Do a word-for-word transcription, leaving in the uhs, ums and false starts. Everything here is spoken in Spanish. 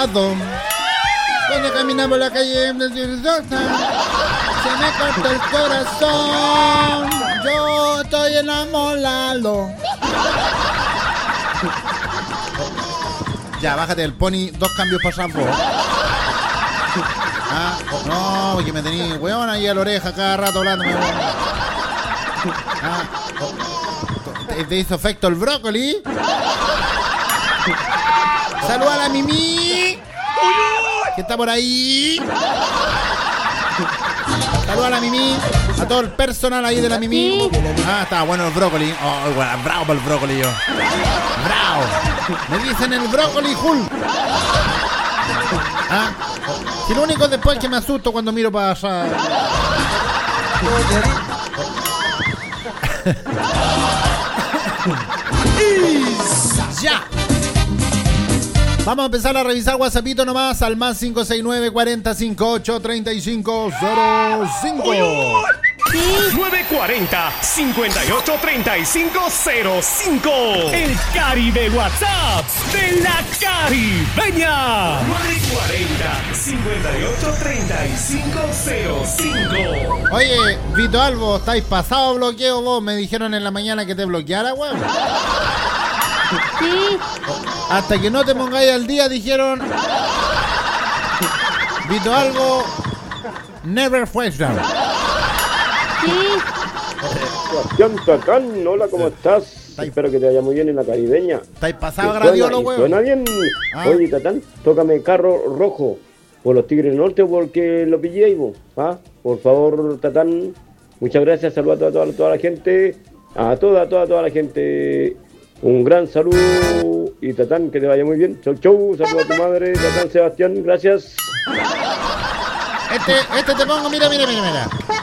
enamorado. Cuando camina por la calle, se me corta el corazón. Yo estoy enamorado. Ya, bájate el pony, dos cambios para Sampo. Ah, no, porque me tenía weón ahí a la oreja cada rato hablándome. Ah, ¿te, te hizo efecto el brócoli? Saluda a la Mimi, que está por ahí. Saluda a la Mimi, a todo el personal ahí de la Mimi. Ah, está bueno el brócoli. Oh, bueno, bravo para el brócoli yo. Bravo. Me dicen el brócoli Hulk. Ah, si lo único después es que me asusto cuando miro para allá. Ya. Vamos a empezar a revisar WhatsAppito nomás al más cinco seis nueve, cuarenta, cincuenta y ocho, treinta y cinco cero cinco. nueve cuarenta, cincuenta y ocho, treinta y cinco cero cinco. El Caribe WhatsApp de la Caribeña. nueve cuarenta, cincuenta y ocho, treinta y cinco cero cinco. Oye, Vito Albo, ¿estáis pasado bloqueo vos? Me dijeron en la mañana que te bloqueara, weón. Sí. Hasta que no te pongáis al día, dijeron. Vito Albo, never fue down. Sebastián Tatán, hola, ¿cómo estás? ¿Estáis? Espero que te vaya muy bien en la Caribeña. ¿Estáis pasado ¿Te gradiolo, suena, y weón? suena bien? Ah. Oye, Tatán, tócame Carro Rojo por los Tigres del Norte porque lo pillé ahí, vos. ¿Ah? Por favor, Tatán, muchas gracias, saludos a toda, toda, toda la gente, a toda, toda, toda la gente. Un gran saludo y Tatán, que te vaya muy bien. Chau, chau, saludos a tu madre, Tatán Sebastián, gracias. Este, este te pongo, mira, mira, mira, mira.